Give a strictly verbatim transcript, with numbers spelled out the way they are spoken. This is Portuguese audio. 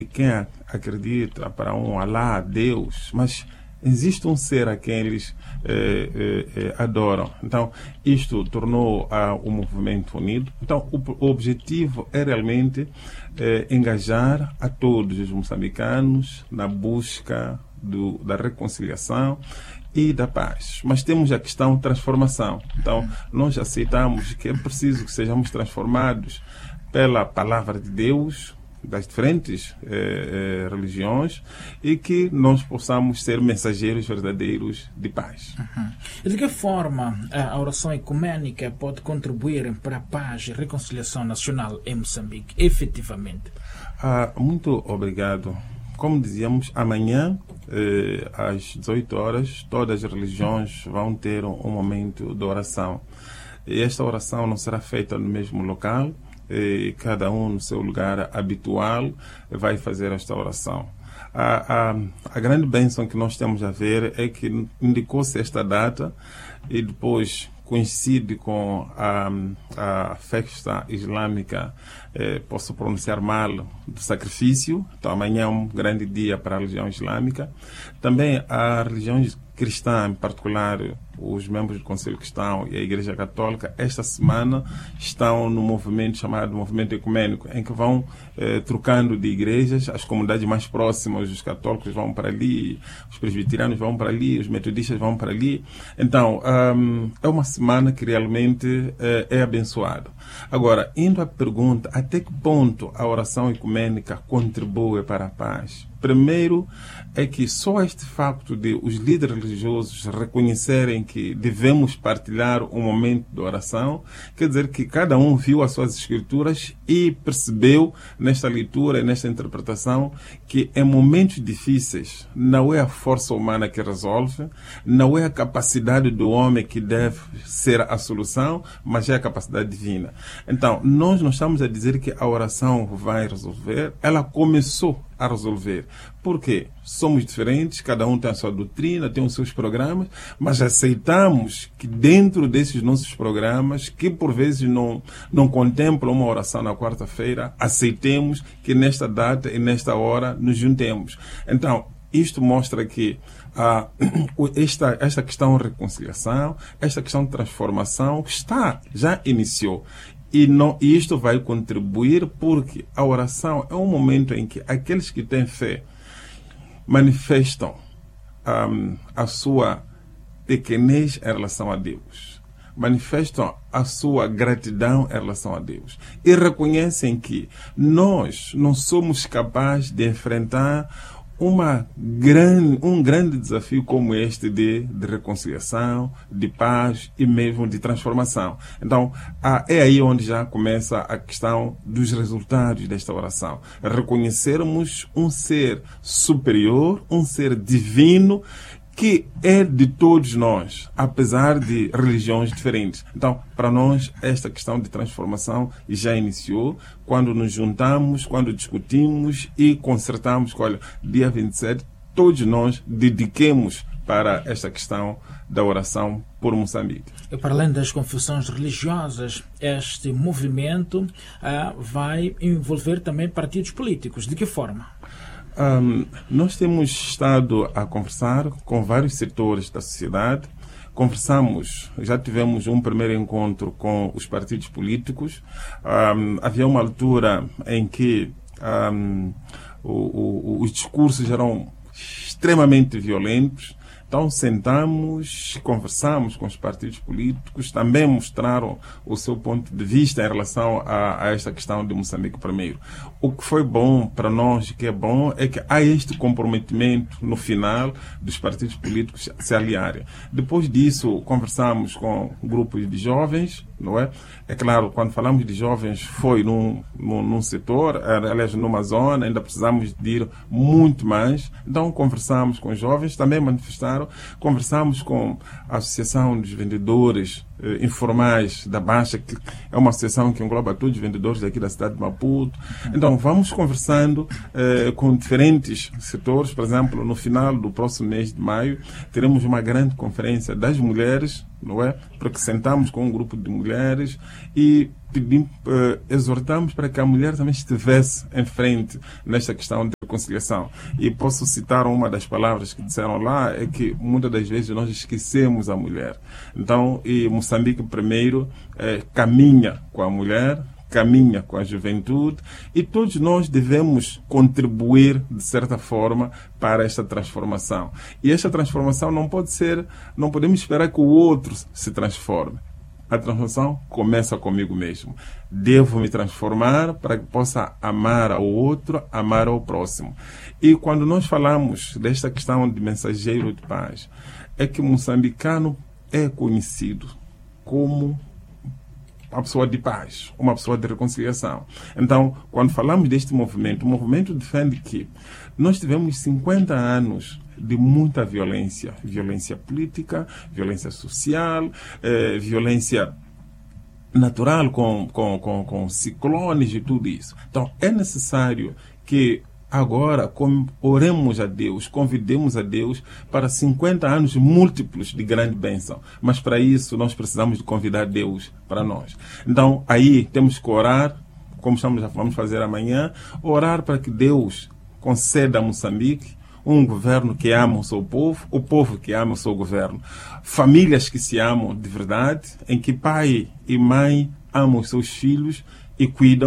quem acredita para um Alá, Deus, mas existe um ser a quem eles eh, eh, eh, adoram. Então, isto tornou ah, o movimento unido. Então, o, o objetivo é realmente eh, engajar a todos os moçambicanos na busca do, da reconciliação e da paz. Mas temos a questão transformação. Então, nós aceitamos que é preciso que sejamos transformados pela palavra de Deus, das diferentes eh, eh, religiões, e que nós possamos ser mensageiros verdadeiros de paz. Uhum. E de que forma a oração ecumênica pode contribuir para a paz e reconciliação nacional em Moçambique, efetivamente? Ah, muito obrigado. Como dizíamos, amanhã, eh, às dezoito horas, todas as religiões vão ter um, um momento de oração. E esta oração não será feita no mesmo local, e cada um no seu lugar habitual vai fazer esta oração. A, a, a grande bênção que nós temos a ver é que indicou-se esta data e depois coincide com a, a festa islâmica, eh, posso pronunciar mal, do sacrifício. Então amanhã é um grande dia para a religião islâmica. Também a religião cristã, em particular os membros do Conselho Cristão e a Igreja Católica, esta semana estão no movimento chamado Movimento Ecumênico, em que vão eh, trocando de igrejas, as comunidades mais próximas, os católicos vão para ali, os presbiterianos vão para ali, os metodistas vão para ali. Então, um, é uma semana que realmente eh, é abençoada. Agora, indo à pergunta, até que ponto a oração ecumênica contribui para a paz? Primeiro, é que só este facto de os líderes religiosos reconhecerem que devemos partilhar um momento de oração, quer dizer que cada um viu as suas escrituras e percebeu nesta leitura e nesta interpretação que em momentos difíceis não é a força humana que resolve, não é a capacidade do homem que deve ser a solução, mas é a capacidade divina. Então, nós não estamos a dizer que a oração vai resolver, ela começou a resolver. Por quê? Somos diferentes, cada um tem a sua doutrina, tem os seus programas, mas aceitamos que dentro desses nossos programas, que por vezes não, não contemplam uma oração na quarta-feira, aceitemos que nesta data e nesta hora nos juntemos. Então, isto mostra que ah, esta, esta questão de reconciliação, esta questão de transformação está, já iniciou. E, não, e isto vai contribuir porque a oração é um momento em que aqueles que têm fé manifestam um, a sua pequenez em relação a Deus, manifestam a sua gratidão em relação a Deus e reconhecem que nós não somos capazes de enfrentar uma grande, um grande desafio como este de, de reconciliação, de paz e mesmo de transformação. Então, ah, é aí onde já começa a questão dos resultados desta oração. Reconhecermos um ser superior, um ser divino, que é de todos nós, apesar de religiões diferentes. Então, para nós, esta questão de transformação já iniciou quando nos juntamos, quando discutimos e consertamos que, olha, dia vinte e sete, todos nós dediquemos para esta questão da oração por Moçambique. E para além das confissões religiosas, este movimento ah, vai envolver também partidos políticos. De que forma? Um, nós temos estado a conversar com vários setores da sociedade. Conversamos, já tivemos um primeiro encontro com os partidos políticos. Um, havia uma altura em que um, o, o, os discursos eram extremamente violentos. Então sentamos, conversamos com os partidos políticos, também mostraram o seu ponto de vista em relação a, a esta questão de Moçambique primeiro. O que foi bom para nós, o que é bom, é que há este comprometimento no final dos partidos políticos se aliarem. Depois disso, conversamos com grupos de jovens, não é? É claro, quando falamos de jovens, foi num, num, num setor, aliás, numa zona, ainda precisamos de ir muito mais. Então conversamos com os jovens, também manifestaram. Conversamos com a Associação dos Vendedores eh, Informais da Baixa, que é uma associação que engloba todos os vendedores daqui da cidade de Maputo. Então, vamos conversando eh, com diferentes setores. Por exemplo, no final do próximo mês de maio, teremos uma grande conferência das mulheres, não é? Porque sentamos com um grupo de mulheres e pedimos, eh, exortamos para que a mulher também estivesse em frente nesta questão de reconciliação. E posso citar uma das palavras que disseram lá, é que muitas das vezes nós esquecemos a mulher. Então, e Moçambique primeiro é, caminha com a mulher, caminha com a juventude, e todos nós devemos contribuir, de certa forma, para esta transformação. E esta transformação não pode ser, não podemos esperar que o outro se transforme. A transformação começa comigo mesmo. Devo me transformar para que possa amar ao outro, amar ao próximo. E quando nós falamos desta questão de mensageiro de paz, é que o moçambicano é conhecido como uma pessoa de paz, uma pessoa de reconciliação. Então, quando falamos deste movimento, o movimento defende que nós tivemos cinquenta anos de muita violência, violência política, violência social, eh, violência natural com, com, com, com ciclones e tudo isso. Então, é necessário que agora com, oremos a Deus, convidemos a Deus para cinquenta anos múltiplos de grande bênção. Mas para isso nós precisamos de convidar Deus para nós. Então aí temos que orar, como estamos, já vamos fazer amanhã, orar para que Deus conceda a Moçambique um governo que ama o seu povo, o povo que ama o seu governo. Famílias que se amam de verdade, em que pai e mãe amam os seus filhos e cuidam